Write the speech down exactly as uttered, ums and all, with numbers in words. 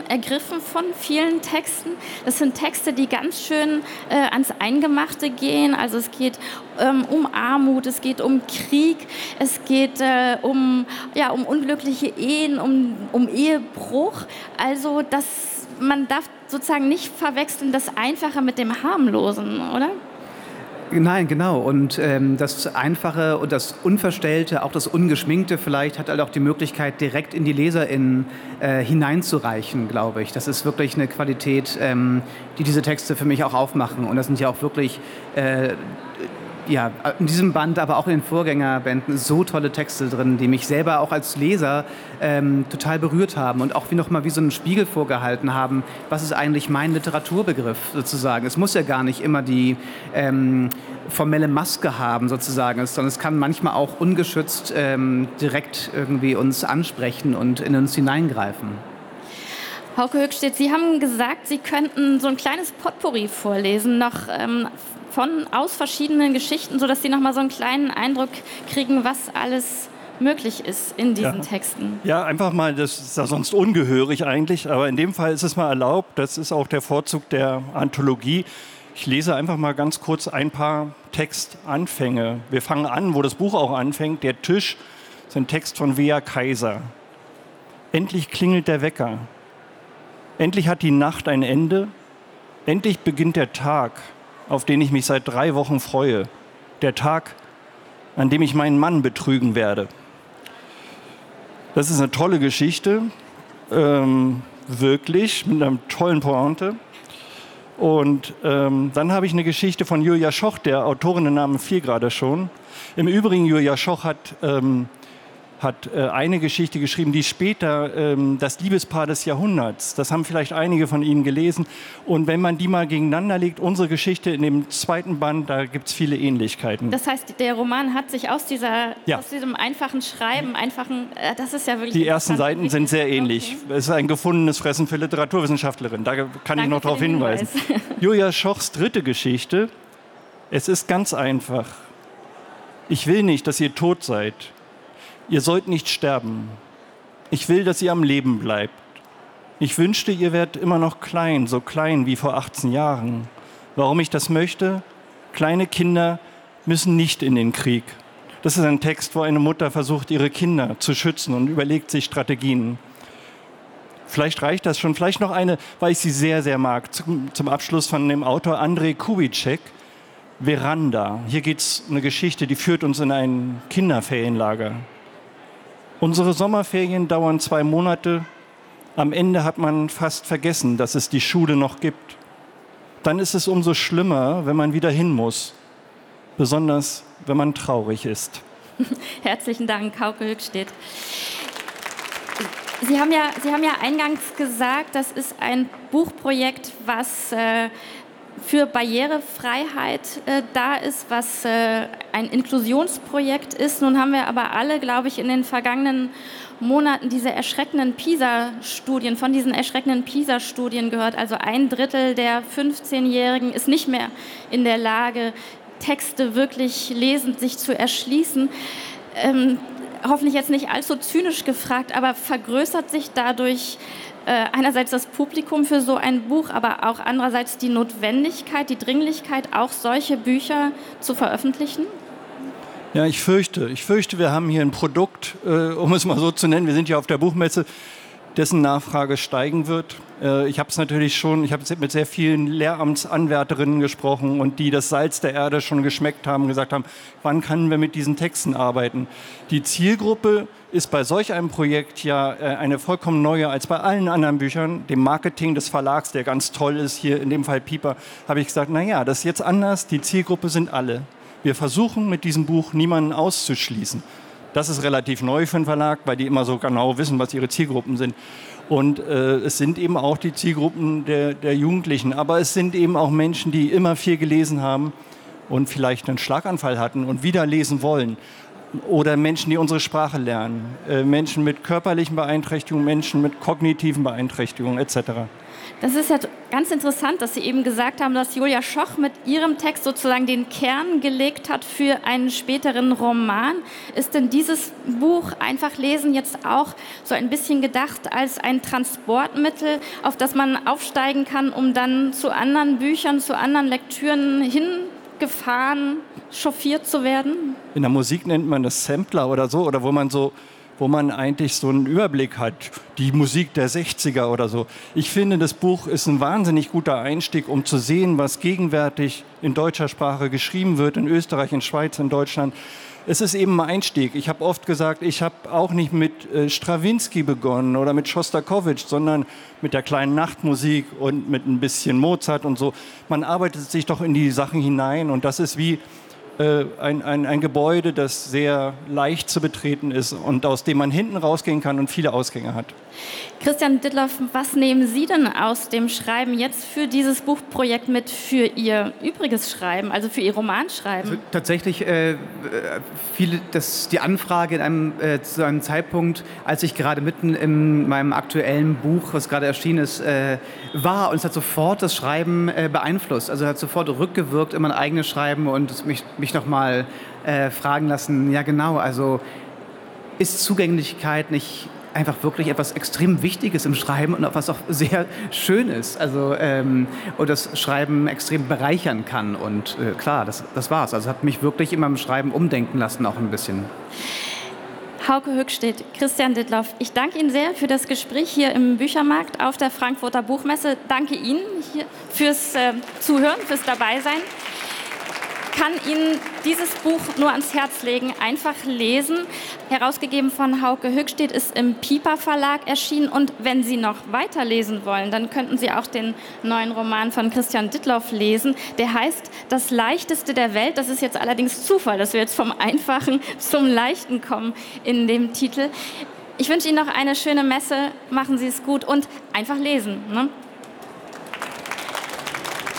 bisschen ergriffen von vielen Texten. Das sind Texte, die ganz schön äh, ans Eingemachte gehen. Also es geht ähm, um Armut, es geht um Krieg, es geht äh, um, ja, um unglückliche Ehen, um, um Ehebruch. Also das, man darf sozusagen nicht verwechseln das Einfache mit dem Harmlosen, oder? Nein, genau. Und ähm, das Einfache und das Unverstellte, auch das Ungeschminkte vielleicht, hat halt auch die Möglichkeit, direkt in die LeserInnen äh, hineinzureichen, glaube ich. Das ist wirklich eine Qualität, ähm, die diese Texte für mich auch aufmachen. Und das sind ja auch wirklich äh, ja, in diesem Band, aber auch in den Vorgängerbänden so tolle Texte drin, die mich selber auch als Leser ähm, total berührt haben und auch wie nochmal wie so einen Spiegel vorgehalten haben, was ist eigentlich mein Literaturbegriff sozusagen. Es muss ja gar nicht immer die ähm, formelle Maske haben sozusagen, sondern es kann manchmal auch ungeschützt ähm, direkt irgendwie uns ansprechen und in uns hineingreifen. Hauke Höchstedt, Sie haben gesagt, Sie könnten so ein kleines Potpourri vorlesen, noch ähm, von, aus verschiedenen Geschichten, sodass Sie noch mal so einen kleinen Eindruck kriegen, was alles möglich ist in diesen ja. Texten. Ja, einfach mal, das ist ja sonst ungehörig eigentlich, aber in dem Fall ist es mal erlaubt. Das ist auch der Vorzug der Anthologie. Ich lese einfach mal ganz kurz ein paar Textanfänge. Wir fangen an, wo das Buch auch anfängt. Der Tisch ist ein Text von Wea Kaiser. Endlich klingelt der Wecker. Endlich hat die Nacht ein Ende. Endlich beginnt der Tag, auf den ich mich seit drei Wochen freue. Der Tag, an dem ich meinen Mann betrügen werde. Das ist eine tolle Geschichte, ähm, wirklich, mit einer tollen Pointe. Und ähm, dann habe ich eine Geschichte von Julia Schoch, der Autorin, den Namen fiel gerade schon. Im Übrigen, Julia Schoch hat... Ähm, hat äh, eine Geschichte geschrieben, die später ähm, das Liebespaar des Jahrhunderts, das haben vielleicht einige von Ihnen gelesen. Und wenn man die mal gegeneinander legt, unsere Geschichte in dem zweiten Band, da gibt es viele Ähnlichkeiten. Das heißt, der Roman hat sich aus, dieser, ja. aus diesem einfachen Schreiben, einfachen, äh, das ist ja wirklich... Die ersten Seiten sind sehr ähnlich. Okay. Es ist ein gefundenes Fressen für Literaturwissenschaftlerin, da kann Danke ich noch darauf hinweisen. Hinweis. Julia Schochs dritte Geschichte, es ist ganz einfach. Ich will nicht, dass ihr tot seid. Ihr sollt nicht sterben. Ich will, dass ihr am Leben bleibt. Ich wünschte, ihr wärt immer noch klein, so klein wie vor achtzehn Jahren. Warum ich das möchte? Kleine Kinder müssen nicht in den Krieg. Das ist ein Text, wo eine Mutter versucht, ihre Kinder zu schützen und überlegt sich Strategien. Vielleicht reicht das schon. Vielleicht noch eine, weil ich sie sehr, sehr mag, zum, zum Abschluss von dem Autor Andrej Kubitschek. Veranda. Hier geht es um eine Geschichte, die führt uns in ein Kinderferienlager. Unsere Sommerferien dauern zwei Monate. Am Ende hat man fast vergessen, dass es die Schule noch gibt. Dann ist es umso schlimmer, wenn man wieder hin muss. Besonders, wenn man traurig ist. Herzlichen Dank, Hauke Höchstedt. Sie haben ja, Sie haben ja eingangs gesagt, das ist ein Buchprojekt, was äh, für Barrierefreiheit äh, da ist, was äh, ein Inklusionsprojekt ist. Nun haben wir aber alle, glaube ich, in den vergangenen Monaten diese erschreckenden PISA-Studien, von diesen erschreckenden PISA-Studien gehört. Also ein Drittel der fünfzehnjährigen ist nicht mehr in der Lage, Texte wirklich lesend sich zu erschließen. Ähm, hoffentlich jetzt nicht allzu zynisch gefragt, aber vergrößert sich dadurch Äh, einerseits das Publikum für so ein Buch, aber auch andererseits die Notwendigkeit, die Dringlichkeit, auch solche Bücher zu veröffentlichen? Ja, ich fürchte. Ich fürchte, wir haben hier ein Produkt, äh, um es mal so zu nennen, wir sind ja auf der Buchmesse, dessen Nachfrage steigen wird. Äh, ich habe es natürlich schon, ich habe mit sehr vielen Lehramtsanwärterinnen gesprochen und die das Salz der Erde schon geschmeckt haben, gesagt haben, wann können wir mit diesen Texten arbeiten? Die Zielgruppe ist bei solch einem Projekt ja äh, eine vollkommen neue als bei allen anderen Büchern. Dem Marketing des Verlags, der ganz toll ist, hier in dem Fall Piper, habe ich gesagt, naja, das ist jetzt anders, die Zielgruppe sind alle. Wir versuchen mit diesem Buch niemanden auszuschließen. Das ist relativ neu für einen Verlag, weil die immer so genau wissen, was ihre Zielgruppen sind. Und äh, es sind eben auch die Zielgruppen der, der Jugendlichen. Aber es sind eben auch Menschen, die immer viel gelesen haben und vielleicht einen Schlaganfall hatten und wieder lesen wollen. oder Menschen, die unsere Sprache lernen, äh, Menschen mit körperlichen Beeinträchtigungen, Menschen mit kognitiven Beeinträchtigungen et cetera. Das ist ja ganz interessant, dass Sie eben gesagt haben, dass Julia Schoch mit ihrem Text sozusagen den Kern gelegt hat für einen späteren Roman. Ist denn dieses Buch Einfach lesen jetzt auch so ein bisschen gedacht als ein Transportmittel, auf das man aufsteigen kann, um dann zu anderen Büchern, zu anderen Lektüren hingefahren, chauffiert zu werden? In der Musik nennt man das Sampler oder so, oder wo man so wo man eigentlich so einen Überblick hat, die Musik der sechziger oder so. Ich finde, das Buch ist ein wahnsinnig guter Einstieg, um zu sehen, was gegenwärtig in deutscher Sprache geschrieben wird, in Österreich, in Schweiz, in Deutschland. Es ist eben ein Einstieg. Ich habe oft gesagt, ich habe auch nicht mit äh, Strawinsky begonnen oder mit Schostakowitsch, sondern mit der kleinen Nachtmusik und mit ein bisschen Mozart und so. Man arbeitet sich doch in die Sachen hinein und das ist wie Ein, ein, ein Gebäude, das sehr leicht zu betreten ist und aus dem man hinten rausgehen kann und viele Ausgänge hat. Christian Dittloff, was nehmen Sie denn aus dem Schreiben jetzt für dieses Buchprojekt mit für Ihr übriges Schreiben, also für Ihr Romanschreiben? Also tatsächlich äh, viele, das, die Anfrage in einem, äh, zu einem Zeitpunkt, als ich gerade mitten in meinem aktuellen Buch, was gerade erschienen ist, äh, war, und es hat sofort das Schreiben äh, beeinflusst. Also hat sofort rückgewirkt in mein eigenes Schreiben und mich, mich nochmal äh, fragen lassen, ja genau, also ist Zugänglichkeit nicht einfach wirklich etwas extrem Wichtiges im Schreiben und was auch sehr schön ist, also ähm, und das Schreiben extrem bereichern kann und äh, klar, das, das war's. Also hat mich wirklich in meinem Schreiben umdenken lassen auch ein bisschen. Hauke Höchstedt, Christian Dittloff, ich danke Ihnen sehr für das Gespräch hier im Büchermarkt auf der Frankfurter Buchmesse. Danke Ihnen hier fürs äh, Zuhören, fürs Dabeisein. Kann Ihnen dieses Buch nur ans Herz legen, einfach lesen. Herausgegeben von Hauke Höchstedt, ist im Piper Verlag erschienen. Und wenn Sie noch weiterlesen wollen, dann könnten Sie auch den neuen Roman von Christian Dittloff lesen. Der heißt Das Leichteste der Welt. Das ist jetzt allerdings Zufall, dass wir jetzt vom Einfachen zum Leichten kommen in dem Titel. Ich wünsche Ihnen noch eine schöne Messe. Machen Sie es gut und einfach lesen, ne?